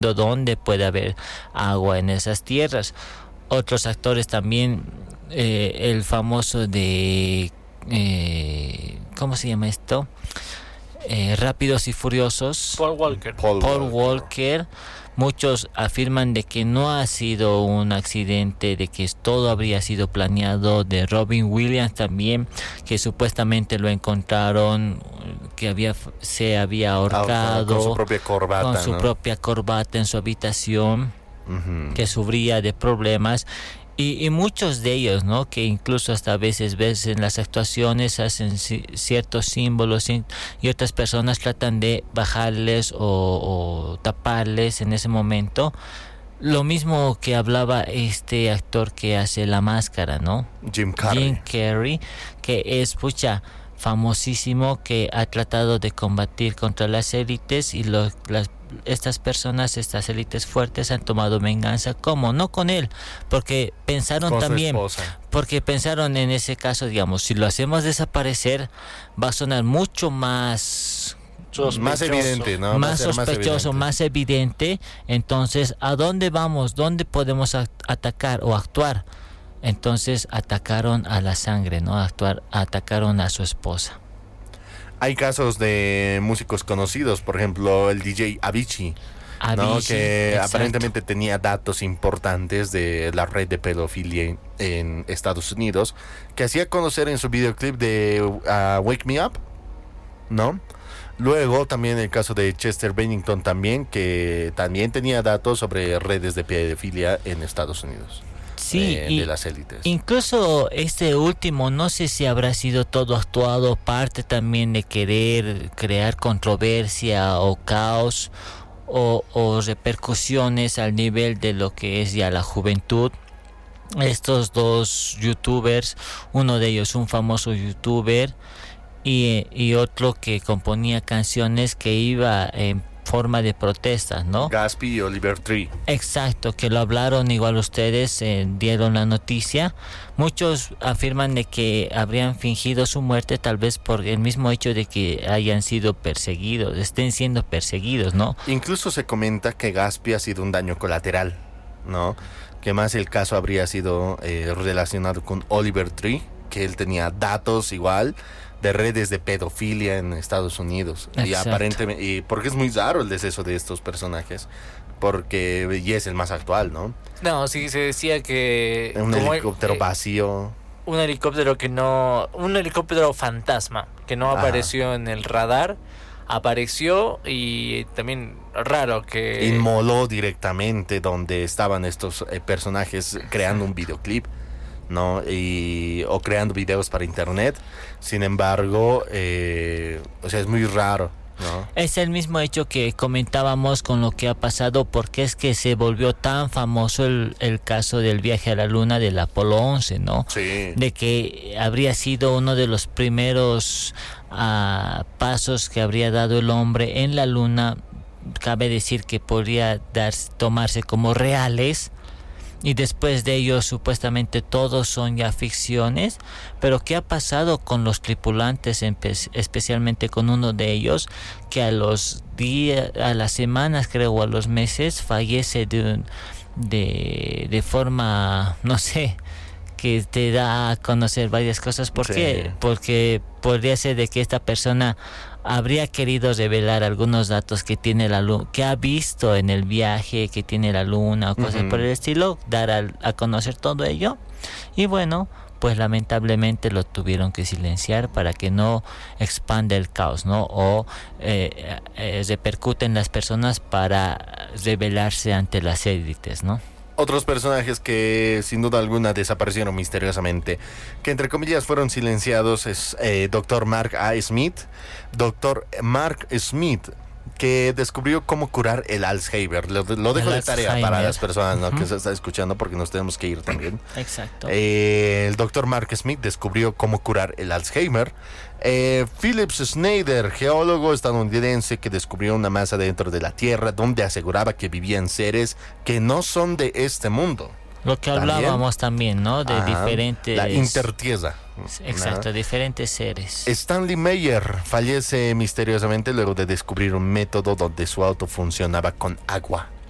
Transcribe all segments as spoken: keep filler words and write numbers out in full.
dónde puede haber agua en esas tierras. Otros actores también, eh, el famoso de, eh, ¿cómo se llama esto? Eh, Rápidos y Furiosos. Paul Walker. Paul, Paul Walker. Muchos afirman de que no ha sido un accidente, de que todo habría sido planeado. De Robin Williams también, que supuestamente lo encontraron, que había se había ahorcado con su propia corbata, con su ¿no? propia corbata en su habitación, uh-huh. que sufría de problemas. Y, y muchos de ellos, ¿no? Que incluso hasta a veces ves en las actuaciones hacen c- ciertos símbolos y, y otras personas tratan de bajarles o, o taparles en ese momento. Lo mismo que hablaba este actor que hace La Máscara, ¿no? Jim Carrey. Jim Carrey, que es, pucha, famosísimo, que ha tratado de combatir contra las élites y los, las estas personas, estas élites fuertes han tomado venganza. ¿Cómo? No con él, porque pensaron con también, su esposa. Porque pensaron en ese caso, digamos, si lo hacemos desaparecer, va a sonar mucho más sospechoso. Más evidente, ¿no? Más sospechoso, más evidente. más evidente. Entonces, ¿a dónde vamos? ¿Dónde podemos a- atacar o actuar? Entonces atacaron a la sangre, ¿no? Actuar, atacaron a su esposa. Hay casos de músicos conocidos, por ejemplo, el D J Avicii, Avicii, ¿no? Que exacto. aparentemente tenía datos importantes de la red de pedofilia en Estados Unidos, que hacía conocer en su videoclip de uh, Wake Me Up, ¿no? Luego también el caso de Chester Bennington también, que también tenía datos sobre redes de pedofilia en Estados Unidos. Sí, eh, y de las élites. Incluso este último, no sé si habrá sido todo actuado, parte también de querer crear controversia o caos o, o repercusiones al nivel de lo que es ya la juventud. Estos dos youtubers, uno de ellos un famoso youtuber y, y otro que componía canciones que iba en forma de protestas, ¿no? Gatsby y Oliver Tree. Exacto, que lo hablaron igual ustedes, eh, dieron la noticia. Muchos afirman de que habrían fingido su muerte tal vez por el mismo hecho de que hayan sido perseguidos, estén siendo perseguidos, ¿no? Incluso se comenta que Gatsby ha sido un daño colateral, ¿no? Que más el caso habría sido eh, relacionado con Oliver Tree, que él tenía datos igual de redes de pedofilia en Estados Unidos. Exacto. Y aparentemente, y porque es muy raro el deceso de estos personajes, porque y es el más actual, ¿no? No, sí, se decía que... Un como, helicóptero eh, vacío. Un helicóptero que no... Un helicóptero fantasma, que no Ajá. apareció en el radar. Apareció y también raro que... Inmoló directamente donde estaban estos eh, personajes creando un videoclip, ¿no? Y, o creando videos para internet. Sin embargo, eh, o sea, es muy raro, ¿no? Es el mismo hecho que comentábamos con lo que ha pasado, porque es que se volvió tan famoso el, el caso del viaje a la luna del Apolo once, ¿no? Sí. De que habría sido uno de los primeros uh, pasos que habría dado el hombre en la luna. Cabe decir que podría dar, tomarse como reales. Y después de ello supuestamente todos son ya ficciones. Pero ¿qué ha pasado con los tripulantes, especialmente con uno de ellos, que a los días, a las semanas creo, o a los meses fallece de, de, de forma, no sé, que te da a conocer varias cosas? ¿Por Sí. qué? Porque podría ser de que esta persona habría querido revelar algunos datos que tiene la luna, que ha visto en el viaje que tiene la luna o cosas Uh-huh. por el estilo, dar a, a conocer todo ello. Y bueno, pues lamentablemente lo tuvieron que silenciar para que no expanda el caos, ¿no? O eh, eh, repercute en las personas para rebelarse ante las élites, ¿no? Otros personajes que sin duda alguna desaparecieron misteriosamente, que entre comillas fueron silenciados, es eh, doctor Mark A. Smith. doctor Mark Smith, que descubrió cómo curar el Alzheimer. Lo, lo dejo El de tarea Alzheimer. para las personas, ¿no? Uh-huh. que se están escuchando, porque nos tenemos que ir también. Exacto. Eh, el doctor Mark Smith descubrió cómo curar el Alzheimer. Eh, Philip Snyder, geólogo estadounidense, que descubrió una masa dentro de la Tierra donde aseguraba que vivían seres que no son de este mundo. Lo que ¿También? hablábamos también, ¿no? De Ajá, diferentes... la intertierra. Exacto, ¿no? diferentes seres. Stanley Meyer fallece misteriosamente luego de descubrir un método donde su auto funcionaba con agua.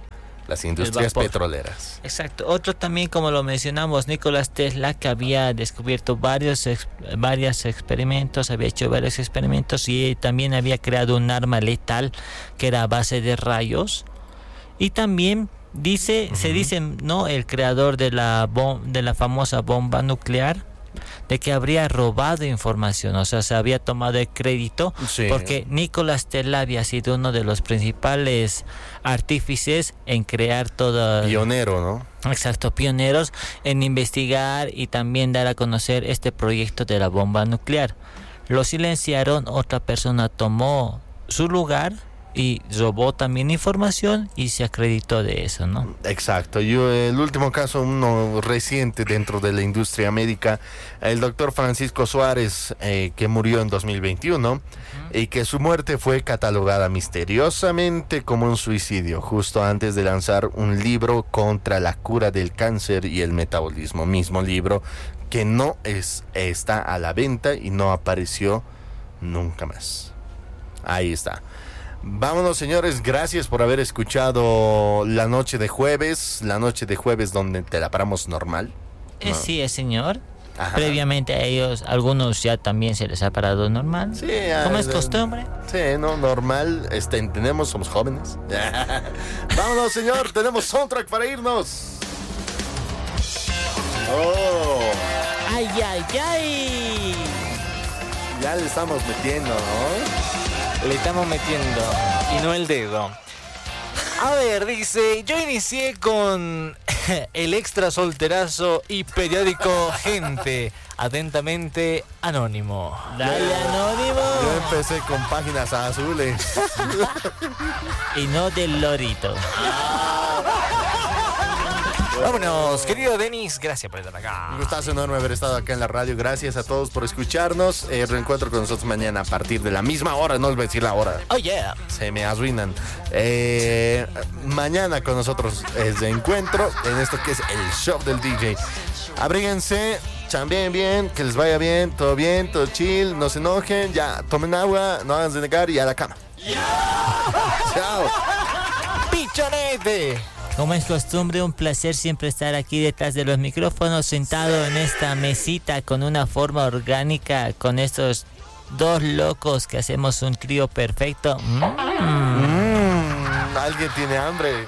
las industrias vapor. petroleras. Exacto. Otro también, como lo mencionamos, Nikola Tesla, que había descubierto varios ex, varios experimentos, había hecho varios experimentos y también había creado un arma letal que era a base de rayos. Y también dice, uh-huh. se dice, ¿no?, el creador de la bom- de la famosa bomba nuclear, de que habría robado información, o sea, se había tomado el crédito, sí. porque Nikola Tesla había sido uno de los principales artífices en crear todo... Pionero, ¿no? Exacto, pioneros en investigar y también dar a conocer este proyecto de la bomba nuclear. Lo silenciaron, otra persona tomó su lugar y robó también información y se acreditó de eso, ¿no? Exacto. Yo, el último caso, uno reciente dentro de la industria médica, el doctor Francisco Suárez, eh, que murió en dos mil veintiuno, uh-huh. y que su muerte fue catalogada misteriosamente como un suicidio, justo antes de lanzar un libro contra la cura del cáncer y el metabolismo, mismo libro que no es, está a la venta y no apareció nunca más. Ahí está. Vámonos, señores, gracias por haber escuchado la noche de jueves, la noche de jueves donde te la paramos normal. Eh, ¿no? Sí, señor. Ajá. Previamente a ellos, algunos ya también se les ha parado normal. Sí, como ah, es costumbre. Sí, no, normal, este, entendemos, somos jóvenes. Vámonos, señor, tenemos soundtrack para irnos. Oh. Ay, ay, ay. Ya le estamos metiendo, ¿no? Le estamos metiendo, y no el dedo. A ver, dice, yo inicié con el extra solterazo y periódico Gente. Atentamente, Anónimo. Dale, Anónimo. Yo empecé con páginas azules. Y no del lorito. Vámonos, querido Denis, gracias por estar acá. Un gustazo enorme haber estado acá en la radio. Gracias a todos por escucharnos. Eh, reencuentro con nosotros mañana a partir de la misma hora. No les voy a decir la hora. Oh, yeah. Se me arruinan. Eh, mañana con nosotros es de encuentro en esto que es el show del D J. Abríguense, chambeen bien, que les vaya bien, todo bien, todo chill, no se enojen, ya tomen agua, no hagan de negar y a la cama. Chao. Pichonete. Como es costumbre, un placer siempre estar aquí detrás de los micrófonos, sentado en esta mesita con una forma orgánica, con estos dos locos que hacemos un trío perfecto. Mm. Mm, alguien tiene hambre.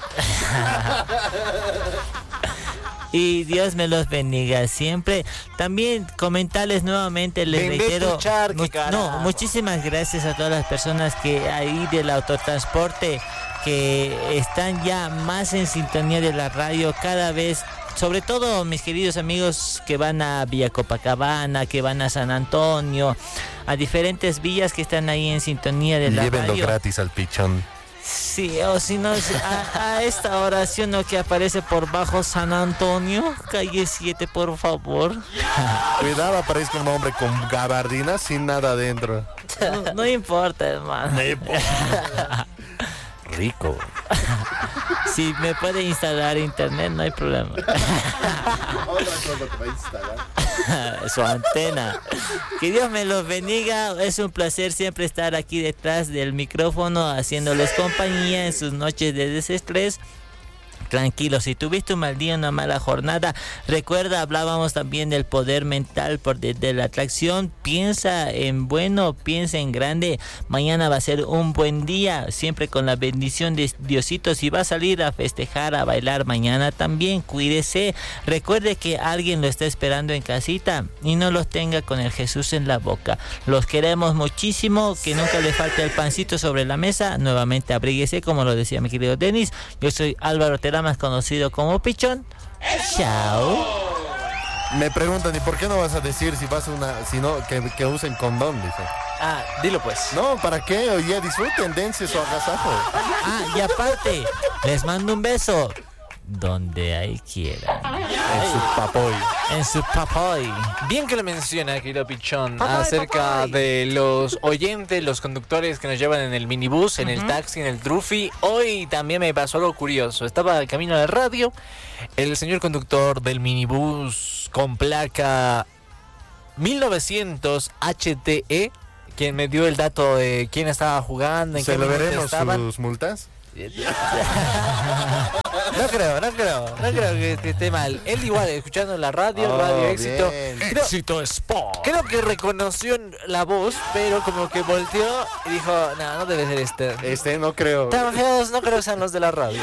Y Dios me los bendiga siempre. También comentarles nuevamente, les Vende reitero, tu charque, mu- no, muchísimas gracias a todas las personas que ahí del autotransporte, que están ya más en sintonía de la radio cada vez, sobre todo mis queridos amigos que van a Villa Copacabana, que van a San Antonio, a diferentes villas que están ahí en sintonía de la Llévenlo radio. gratis al pichón. Sí, o si no, a, a esta oración ¿no?, que aparece por bajo San Antonio, calle siete, por favor. Cuidado, aparezca un hombre con gabardina sin nada adentro. No, no importa, hermano. Rico. Si me puede instalar internet, no hay problema. Otra cosa te va a instalar. Su antena. Que Dios me los bendiga. Es un placer siempre estar aquí detrás del micrófono haciéndoles compañía en sus noches de desestrés. Tranquilo, si tuviste un mal día, una mala jornada, recuerda, hablábamos también del poder mental, por de, de la atracción. Piensa en bueno, piensa en grande. Mañana va a ser un buen día, siempre con la bendición de Diosito. Si va a salir a festejar, a bailar mañana también, cuídese. Recuerde que alguien lo está esperando en casita y no los tenga con el Jesús en la boca. Los queremos muchísimo, que nunca le falte el pancito sobre la mesa. Nuevamente abríguese, como lo decía mi querido Denis. Yo soy Álvaro Terán, más conocido como Pichón. Chao. Me preguntan, ¿y por qué no vas a decir si vas a una, si no, que, que usen condón? Dice. Ah, dilo pues. No, ¿para qué? Oye, disfruten, dense su agasajo. Ah, y aparte, les mando un beso donde ahí quieran. En su papoy. En su papoy. Bien que lo menciona, querido Pichón, Papoy, acerca papoy. de los oyentes, los conductores que nos llevan en el minibús, en Uh-huh. el taxi, en el trufi. Hoy también me pasó algo curioso. Estaba de camino a la radio, el señor conductor del minibús con placa mil novecientos H T E, quien me dio el dato de quién estaba jugando, en ¿Se qué lo minuto veremos estaban. sus multas? No creo, no creo, no creo que, que esté mal. Él igual, escuchando la radio, Oh, Radio Éxito. bien. Creo, Éxito Sport. creo que reconoció la voz, pero como que volteó y dijo, no, no debe ser este. Este no creo. Tan feos, no creo que sean los de la radio.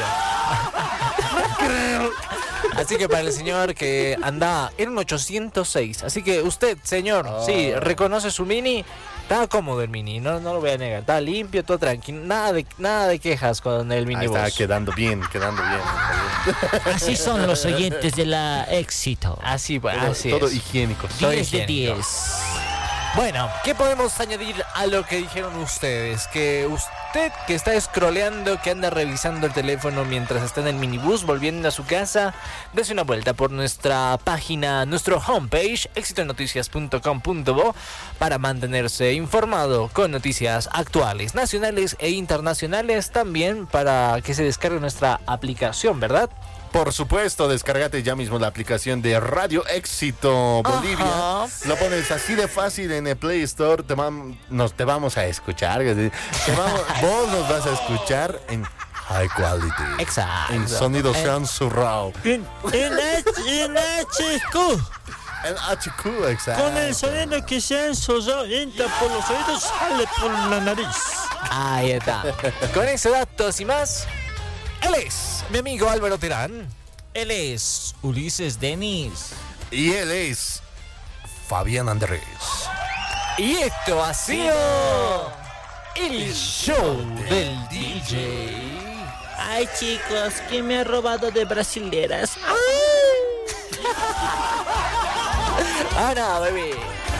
Así que para el señor que anda en un ochocientos seis. Así que usted, señor, Oh. sí, reconoce su Mini. Está cómodo el Mini, no, no lo voy a negar. Está limpio, todo tranquilo. Nada de, nada de quejas con el Ahí minibús. está quedando bien, quedando bien. está bien. Así son los oyentes de la Éxito. Así, pues, Todo, así todo es. higiénico. Todo diez de higiénico. diez. Bueno, ¿qué podemos añadir a lo que dijeron ustedes? Que usted que está scrolleando, que anda revisando el teléfono mientras está en el minibús volviendo a su casa, dése una vuelta por nuestra página, nuestro homepage, éxito noticias punto com punto bo, para mantenerse informado con noticias actuales, nacionales e internacionales, también para que se descargue nuestra aplicación, ¿verdad? Por supuesto, descárgate ya mismo la aplicación de Radio Éxito Bolivia. Ajá. Lo pones así de fácil en el Play Store. Te, vam- nos, te vamos a escuchar. Te vamos- vos nos vas a escuchar en high quality. Exacto. En sonido Eh, sound surround. En, en, H- en H Q, En H Q, exacto. con el sonido que se ensozó, entra por los oídos, sale por la nariz. Ahí está. Con esos datos y más, él es mi amigo Álvaro Terán. Él es Ulises Denis. Y él es Fabián Andrés. Y esto ha sido el show del D J. Ay, chicos, ¿quién me ha robado de brasileras? Ah, no, bebé.